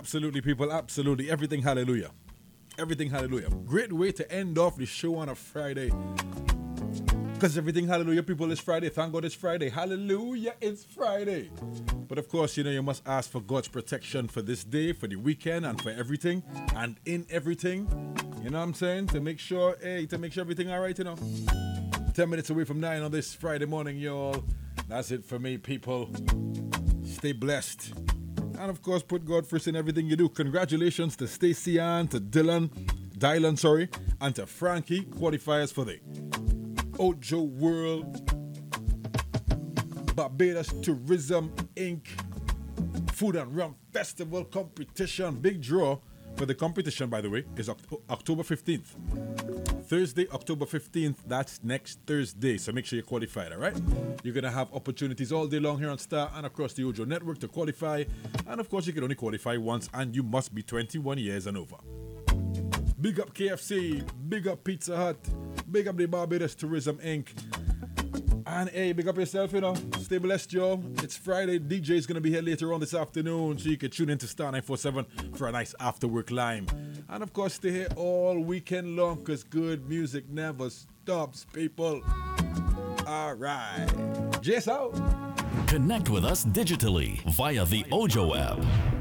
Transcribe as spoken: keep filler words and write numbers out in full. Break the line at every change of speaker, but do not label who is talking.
Absolutely, people. Absolutely. Everything hallelujah. Everything hallelujah. Great way to end off the show on a Friday. Because everything hallelujah, people, is Friday. Thank God it's Friday. Hallelujah, it's Friday. But of course, you know, you must ask for God's protection for this day, for the weekend, and for everything, and in everything. You know what I'm saying? To make sure, hey, to make sure everything all right, you know. Ten minutes away from nine on this Friday morning, y'all. That's it for me, people. Stay blessed. And of course, put God first in everything you do. Congratulations to Stacey Ann, to Dylan, Dylan, sorry, and to Frankie, qualifiers for the Ojo World Barbados Tourism Incorporated Food and Rum Festival competition. Big draw for the competition, by the way, is October fifteenth. Thursday, October fifteenth, that's next Thursday, so make sure you're qualified, all right? You're going to have opportunities all day long here on Star and across the Ojo Network to qualify, and of course, you can only qualify once, and you must be twenty-one years and over. Big up K F C, big up Pizza Hut, big up the Barbados Tourism Incorporated. And hey, big up yourself, you know. Stay blessed, y'all. It's Friday. D J is going to be here later on this afternoon, so you can tune in to Star nine four seven for a nice after-work lime. And of course, stay here all weekend long, because good music never stops, people. All right. Jace out.
Connect with us digitally via the Ojo app.